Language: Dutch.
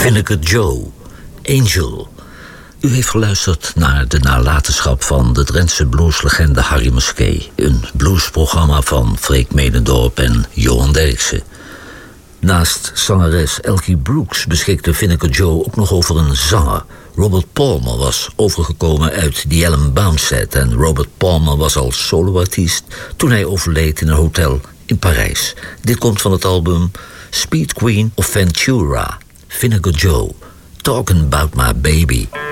Vinegar Joe, Angel. U heeft geluisterd naar de nalatenschap van de Drentse blueslegende Harry Muskee. Een bluesprogramma van Freek Medendorp en Johan Derksen. Naast zangeres Elkie Brooks beschikte Vinegar Joe ook nog over een zanger. Robert Palmer was overgekomen uit The Alan Bounce Set en Robert Palmer was al soloartiest toen hij overleed in een hotel in Parijs. Dit komt van het album Speed Queen of Ventura, Vinegar Joe, Talking About My Baby.